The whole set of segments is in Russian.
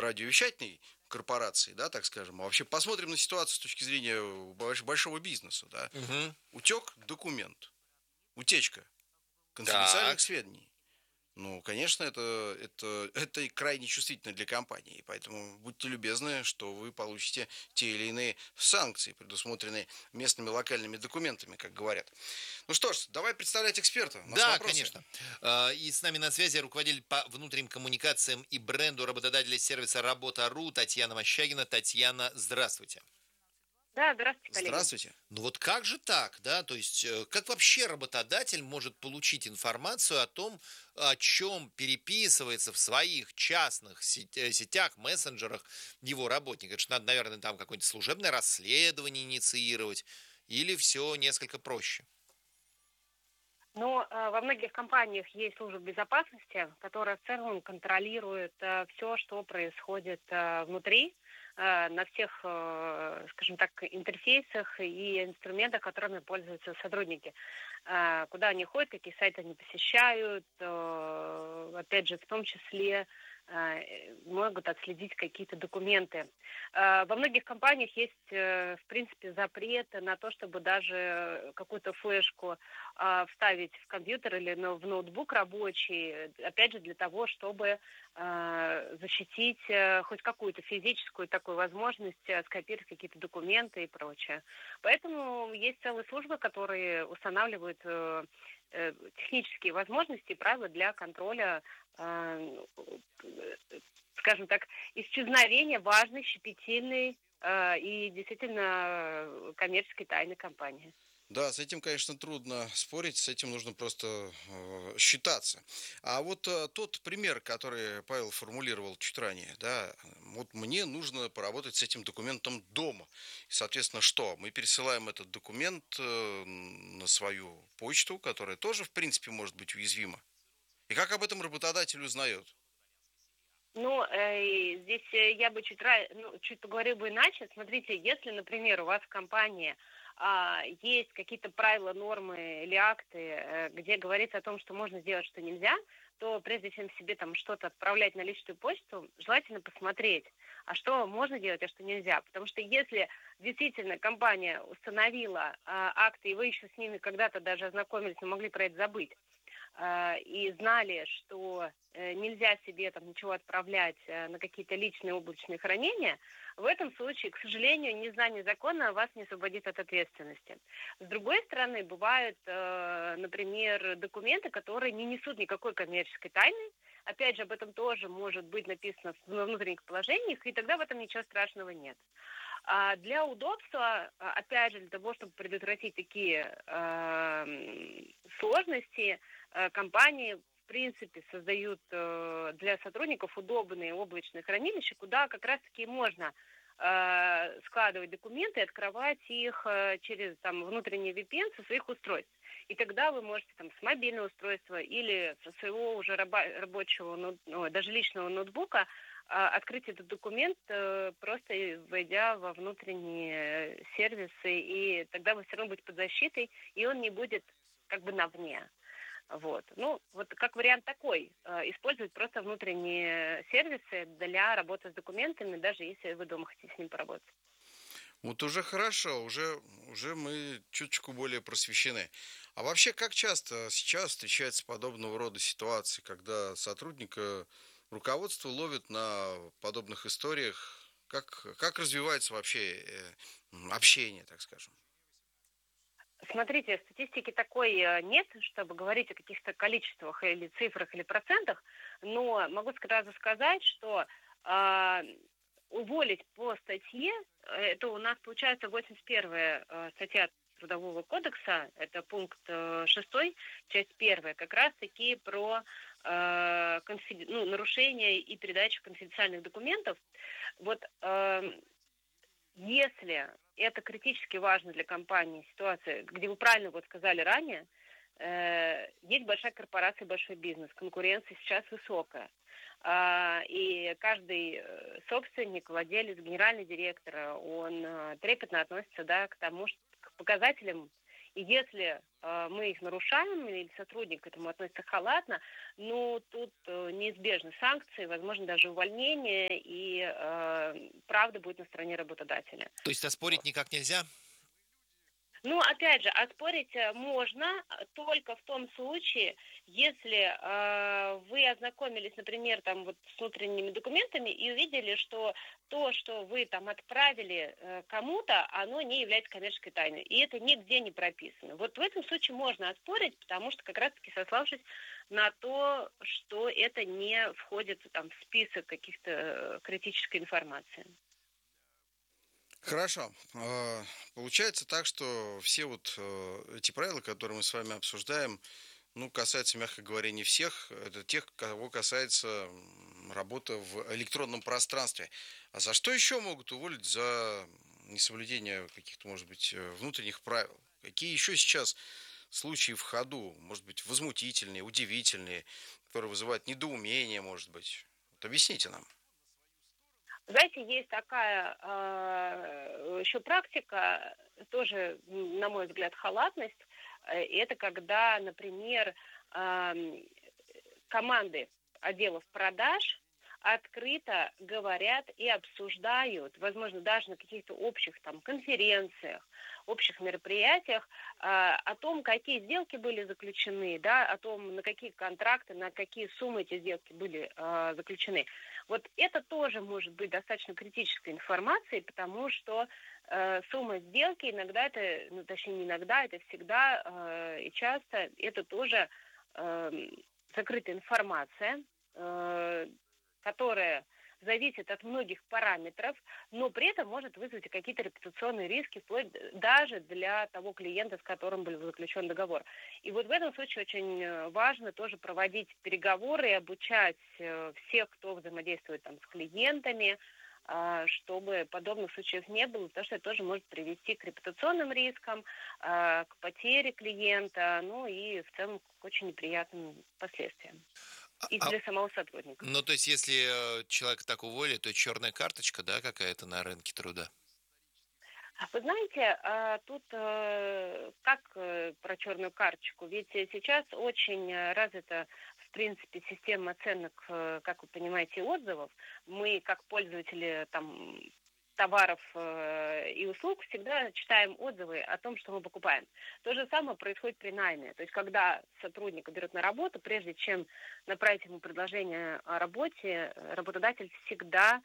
радиовещательной корпорации, да, так скажем, а вообще посмотрим на ситуацию с точки зрения большого бизнеса, да. Мгм. Утек документ, утечка конфиденциальных Так. сведений. Ну, конечно, это и крайне чувствительно для компании, и поэтому будьте любезны, что вы получите те или иные санкции, предусмотренные местными локальными документами, как говорят. Ну что ж, давай представлять эксперта. У нас Да, вопросы. конечно. И с нами на связи руководитель по внутренним коммуникациям и бренду работодателя сервиса Работа.ру Татьяна Мощагина. Татьяна, здравствуйте. Да, здравствуйте, коллеги. Здравствуйте. Ну вот как же так, да? То есть, как вообще работодатель может получить информацию о том, о чем переписывается в своих частных сетях, мессенджерах его работник? Это же надо, наверное, там какое-нибудь служебное расследование инициировать, или все несколько проще? Но во многих компаниях есть служба безопасности, которая в целом контролирует все, что происходит внутри, на всех, скажем так, интерфейсах и инструментах, которыми пользуются сотрудники. Куда они ходят, какие сайты они посещают, опять же, в том числе могут отследить какие-то документы. Во многих компаниях есть, в принципе, запрет на то, чтобы даже какую-то флешку вставить в компьютер или в ноутбук рабочий, опять же, для того, чтобы защитить хоть какую-то физическую такую возможность скопировать какие-то документы и прочее. Поэтому есть целые службы, которые устанавливают технические возможности и правила для контроля, скажем так, исчезновения важной, щепетильной и действительно коммерческой тайны компании. Да, с этим, конечно, трудно спорить, с этим нужно просто считаться. А вот тот пример, который Павел формулировал чуть ранее, да, вот мне нужно поработать с этим документом дома. И, соответственно, что? Мы пересылаем этот документ на свою почту, которая тоже, в принципе, может быть уязвима. И как об этом работодатель узнает? Ну, здесь я бы чуть поговорила бы иначе. Смотрите, если, например, у вас в компании есть какие-то правила, нормы или акты, где говорится о том, что можно сделать, что нельзя, то прежде чем себе там что-то отправлять на личную почту, желательно посмотреть, а что можно делать, а что нельзя. Потому что если действительно компания установила акты, и вы еще с ними когда-то даже ознакомились, но могли про это забыть, и знали, что нельзя себе там ничего отправлять на какие-то личные облачные хранения, в этом случае, к сожалению, незнание закона вас не освободит от ответственности. С другой стороны, бывают, например, документы, которые не несут никакой коммерческой тайны. Опять же, об этом тоже может быть написано во внутренних положениях, и тогда в этом ничего страшного нет. А для удобства, опять же, для того, чтобы предотвратить такие сложности, компании в принципе создают для сотрудников удобные облачные хранилища, куда как раз-таки можно складывать документы и открывать их через там внутренний VPN со своих устройств. И тогда вы можете там с мобильного устройства или со своего уже рабочего, даже личного ноутбука открыть этот документ, просто войдя во внутренние сервисы, и тогда вы все равно будете под защитой, и он не будет как бы на вне. Вот. Ну, вот как вариант такой, использовать просто внутренние сервисы для работы с документами, даже если вы дома хотите с ним поработать. Вот уже хорошо, уже мы чуточку более просвещены. А вообще, как часто сейчас встречаются подобного рода ситуации, когда сотрудника руководство ловит на подобных историях? Как развивается вообще общение, так скажем? Смотрите, статистики такой нет, чтобы говорить о каких-то количествах или цифрах или процентах, но могу сразу сказать, что а, уволить по статье, это у нас получается 81-я статья Трудового кодекса, это пункт 6, часть 1, как раз-таки про нарушение и передачу конфиденциальных документов. Вот если это критически важно для компании ситуация, где вы правильно вот сказали ранее, есть большая корпорация, большой бизнес, конкуренция сейчас высокая. И каждый собственник, владелец, генеральный директор, он трепетно относится, да, к тому, к показателям И если мы их нарушаем, или сотрудник к этому относится халатно, ну, тут неизбежны санкции, возможно, даже увольнение, и правда будет на стороне работодателя. То есть оспорить никак нельзя? Ну, опять же, оспорить можно только в том случае, если вы ознакомились, например, там вот с внутренними документами и увидели, что то, что вы там отправили кому-то, оно не является коммерческой тайной. И это нигде не прописано. Вот в этом случае можно оспорить, потому что как раз-таки сославшись на то, что это не входит там в список каких-то критической информации. Хорошо. Получается так, что все вот эти правила, которые мы с вами обсуждаем, ну, касаются, мягко говоря, не всех. Это тех, кого касается работа в электронном пространстве. А за что еще могут уволить? За несоблюдение каких-то, может быть, внутренних правил? Какие еще сейчас случаи в ходу? Может быть, возмутительные, удивительные, которые вызывают недоумение, может быть? Вот объясните нам. Знаете, есть такая еще практика, тоже, на мой взгляд, халатность. И это когда, например, команды отделов продаж открыто говорят и обсуждают, возможно, даже на каких-то общих там конференциях, общих мероприятиях, о том, какие сделки были заключены, да, о том, на какие контракты, на какие суммы эти сделки были заключены. Вот это тоже может быть достаточно критической информацией, потому что сумма сделки иногда это, ну, точнее не иногда, это всегда и часто это тоже закрытая информация, которая зависит от многих параметров, но при этом может вызвать какие-то репутационные риски, вплоть даже для того клиента, с которым был заключен договор. И вот в этом случае очень важно тоже проводить переговоры и обучать всех, кто взаимодействует там с клиентами, чтобы подобных случаев не было, потому что это тоже может привести к репутационным рискам, к потере клиента, ну и в целом к очень неприятным последствиям. И для самого сотрудника. Ну, то есть, если человека так уволили, то черная карточка, да, какая-то на рынке труда? Вы знаете, тут как про черную карточку? Ведь сейчас очень развита, в принципе, система оценок, как вы понимаете, отзывов. Мы, как пользователи там, товаров и услуг, всегда читаем отзывы о том, что мы покупаем. То же самое происходит при найме. То есть, когда сотрудника берут на работу, прежде чем направить ему предложение о работе, работодатель всегда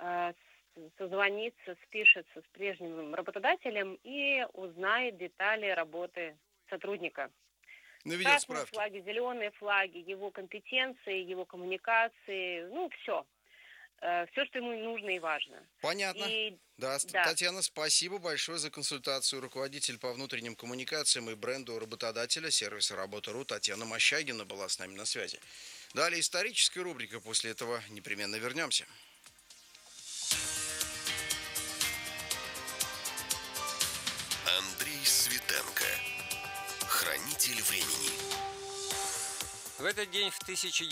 созвонится, спишется с прежним работодателем и узнает детали работы сотрудника. Наведет Красные справки. флаги, зеленые флаги, его компетенции, его коммуникации, ну, все. Все, что ему нужно и важно. Понятно. И, Да, да. Татьяна, спасибо большое за консультацию. Руководитель по внутренним коммуникациям и бренду работодателя сервиса «Работа.ру» Татьяна Мощагина была с нами на связи. Далее историческая рубрика. После этого непременно вернемся. Андрей Светенко. Хранитель времени. В этот день в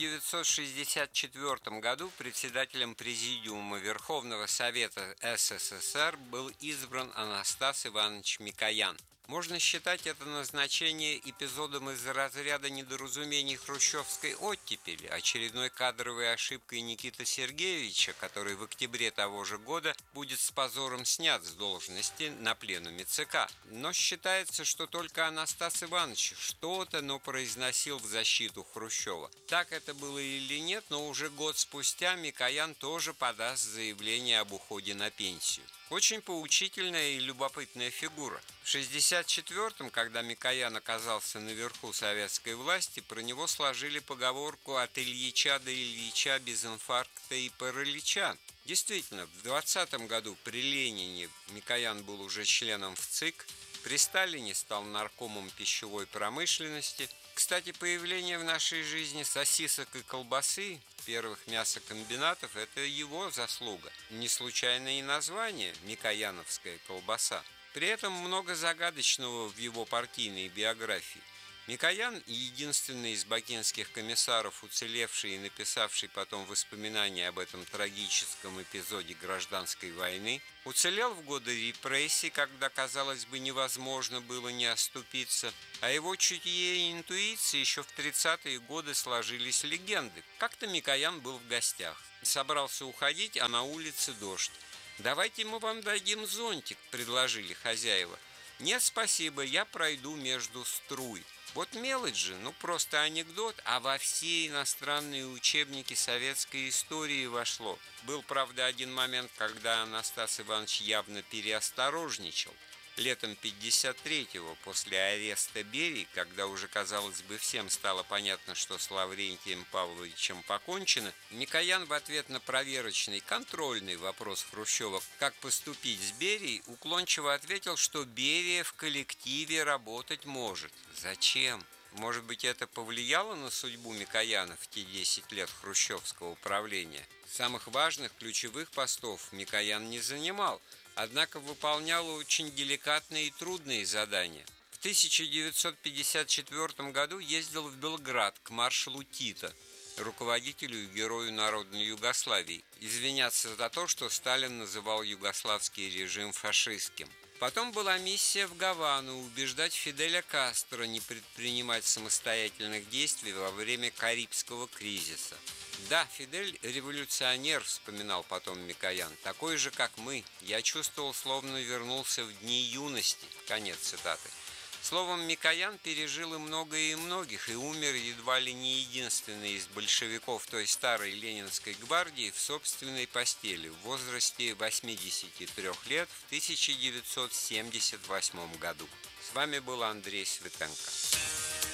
1964 году председателем Президиума Верховного Совета СССР был избран Анастас Иванович Микоян. Можно считать это назначение эпизодом из разряда недоразумений хрущевской оттепели, очередной кадровой ошибкой Никиты Сергеевича, который в октябре того же года будет с позором снят с должности на пленуме ЦК. Но считается, что только Анастас Иванович что-то, но произносил в защиту Хрущева. Так это было или нет, но уже год спустя Микоян тоже подаст заявление об уходе на пенсию. Очень поучительная и любопытная фигура. В 1964-м, когда Микоян оказался наверху советской власти, про него сложили поговорку «от Ильича до Ильича без инфаркта и паралича». Действительно, в 20-м году при Ленине Микоян был уже членом в ЦИК, при Сталине стал наркомом пищевой промышленности. Кстати, появление в нашей жизни сосисок и колбасы, первых мясокомбинатов, это его заслуга. Не случайно и название «Микояновская колбаса». При этом много загадочного в его партийной биографии. Микоян, единственный из бакинских комиссаров, уцелевший и написавший потом воспоминания об этом трагическом эпизоде гражданской войны, уцелел в годы репрессий, когда, казалось бы, невозможно было не оступиться, а его чутье и интуиции еще в 30-е годы сложились легенды. Как-то Микоян был в гостях, собрался уходить, а на улице дождь. «Давайте мы вам дадим зонтик», — предложили хозяева. «Нет, спасибо, я пройду между струй». Вот мелочь же, просто анекдот, а во все иностранные учебники советской истории вошло. Был, правда, один момент, когда Анастас Иванович явно переосторожничал. Летом 53-го, после ареста Берии, когда уже, казалось бы, всем стало понятно, что с Лаврентием Павловичем покончено, Микоян в ответ на проверочный, контрольный вопрос Хрущева, как поступить с Берией, уклончиво ответил, что Берия в коллективе работать может. Зачем? Может быть, это повлияло на судьбу Микояна в те 10 лет хрущевского правления? Самых важных, ключевых постов Микоян не занимал, однако выполнял очень деликатные и трудные задания. В 1954 году ездил в Белград к маршалу Тито, руководителю и герою народной Югославии, извиняться за то, что Сталин называл югославский режим фашистским. Потом была миссия в Гавану убеждать Фиделя Кастро не предпринимать самостоятельных действий во время Карибского кризиса. «Да, Фидель революционер», — вспоминал потом Микоян, — «такой же, как мы. Я чувствовал, словно вернулся в дни юности». Конец цитаты. Словом, Микоян пережил и многое и многих, и умер едва ли не единственный из большевиков той старой Ленинской гвардии в собственной постели в возрасте 83 лет в 1978 году. С вами был Андрей Светенко.